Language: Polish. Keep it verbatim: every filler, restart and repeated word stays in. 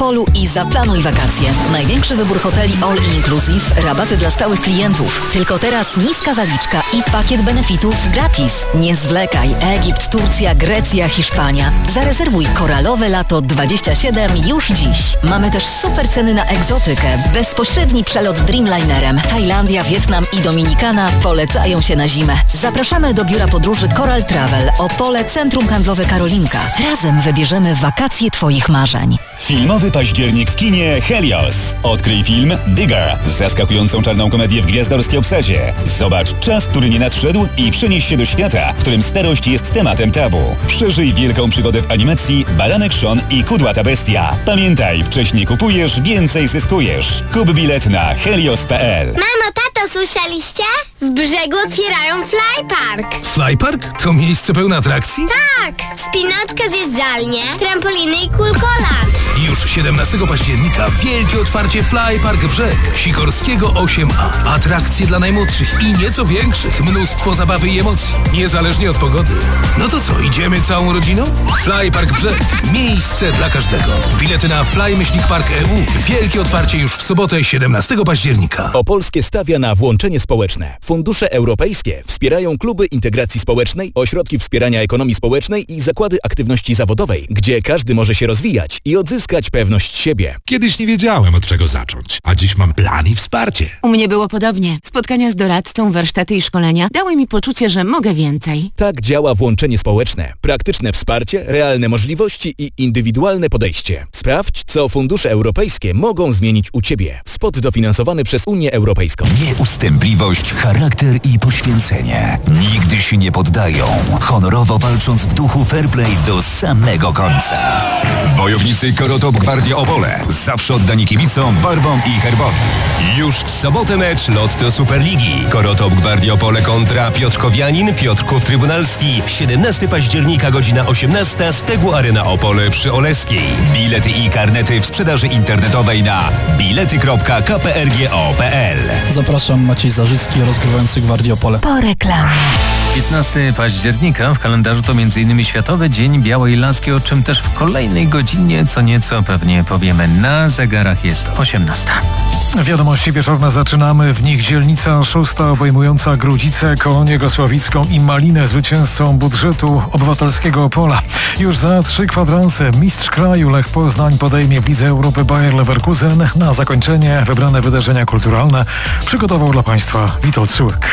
Opolu i zaplanuj wakacje. Największy wybór hoteli all inclusive, rabaty dla stałych klientów. Tylko teraz niska zaliczka i pakiet benefitów gratis. Nie zwlekaj. Egipt, Turcja, Grecja, Hiszpania. Zarezerwuj koralowe lato dwadzieścia siedem już dziś. Mamy też super ceny na egzotykę. Bezpośredni przelot Dreamlinerem. Tajlandia, Wietnam i Dominikana polecają się na zimę. Zapraszamy do biura podróży Coral Travel, Opole, Centrum Handlowe Karolinka. Razem wybierzemy wakacje Twoich marzeń. Filmowy październik w kinie Helios. Odkryj film Digger. Zaskakującą czarną komedię w gwiazdorskiej obsadzie. Zobacz czas, który nie nadszedł i przenieś się do świata, w którym starość jest tematem tabu. Przeżyj wielką przygodę w animacji Baranek Sean i Kudłata Bestia. Pamiętaj, wcześniej kupujesz, więcej zyskujesz. Kup bilet na helios kropka p l. Mamo, tato, słyszeliście? W Brzegu otwierają Flypark. Flypark? To miejsce pełne atrakcji? Tak! Wspinaczka, zjeżdżalnie, trampoliny i kulkolat. Już siedemnastego października wielkie otwarcie Flypark Brzeg Sikorskiego osiem a. Atrakcje dla najmłodszych i nieco większych. Mnóstwo zabawy i emocji, niezależnie od pogody. No to co, idziemy całą rodziną? Flypark Brzeg. Miejsce dla każdego. Bilety na fly myślnik park kropka e u. Wielkie otwarcie już w sobotę siedemnastego października. Opolskie stawia na włączenie społeczne. Fundusze europejskie wspierają kluby integracji społecznej, ośrodki wspierania ekonomii społecznej i zakłady aktywności zawodowej, gdzie każdy może się rozwijać i odzyskać pewność siebie. Kiedyś nie wiedziałem, od czego zacząć, a dziś mam plan i wsparcie. U mnie było podobnie. Spotkania z doradcą, warsztaty i szkolenia dały mi poczucie, że mogę więcej. Tak działa włączenie społeczne. Praktyczne wsparcie, realne możliwości i indywidualne podejście. Sprawdź, co fundusze europejskie mogą zmienić u Ciebie. Spot dofinansowany przez Unię Europejską. Nieustępliwość, charakter i poświęcenie. Nigdy się nie poddają, honorowo walcząc w duchu fair play do samego końca. Wojownicy Korotop Gwardia Opole. Zawsze oddani kibicom, barwom i herbowi. Już w sobotę mecz Lotto Superligi. Korotop Gwardia Opole kontra Piotrkowianin, Piotrków Trybunalski. siedemnastego października, godzina osiemnasta, Stegu Arena Opole przy Oleskiej. Bilety i karnety w sprzedaży internetowej na bilety kropka k p r g o kropka p l. Zapraszam, Maciej Zarzycki, rozgrywający Gwardię Opole. Po reklamie. piętnastego października w kalendarzu to między innymi Światowy Dzień Białej Laski, o czym też w kolejnej godzinie co nieco pewnie powiemy. Na zegarach jest osiemnasta. Wiadomości wieczorne zaczynamy. W nich dzielnica szósta obejmująca Grudzice, Kolonię Gosławicką i Malinę, zwycięzcą budżetu obywatelskiego Opola. Już za trzy kwadranse mistrz kraju Lech Poznań podejmie w Lidze Europy Bayer Leverkusen. Na zakończenie wybrane wydarzenia kulturalne przygotował dla Państwa Witold Sułek.